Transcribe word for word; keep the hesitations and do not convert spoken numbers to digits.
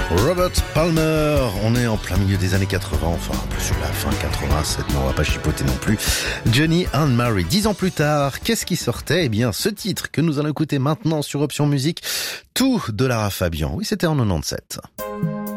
Robert Palmer, on est en plein milieu des années quatre-vingts, enfin un peu sur la fin quatre-vingt-sept, mais on va pas chipoter non plus. Johnny and Mary, dix ans plus tard, qu'est-ce qui sortait? Eh bien, ce titre que nous allons écouter maintenant sur Option Musique, tout de Lara Fabian. Oui, c'était en quatre-vingt-dix-sept.